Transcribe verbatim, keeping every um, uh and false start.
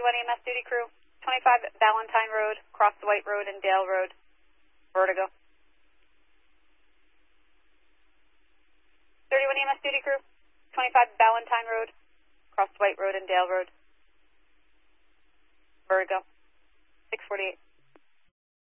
thirty-one E M S duty crew, twenty-five Valentine Road, cross the White Road and Dale Road, vertigo. thirty-one E M S duty crew, twenty-five Valentine Road, cross the White Road and Dale Road, vertigo. six forty-eight.